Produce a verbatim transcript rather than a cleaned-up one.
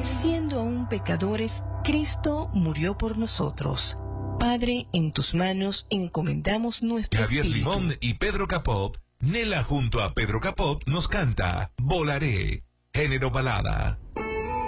Siendo aún pecadores, Cristo murió por nosotros. Padre, en tus manos encomendamos nuestro Javier espíritu. Limón y Pedro Capop. Nela junto a Pedro Capop nos canta Volaré, género balada.